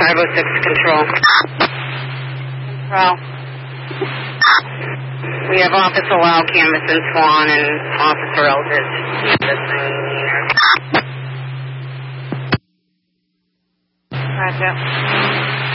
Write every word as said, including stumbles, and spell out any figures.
five oh six Control. Control. We have Officer Lau canvassing Swan and Officer Eldridge canvassing Wiener. Roger.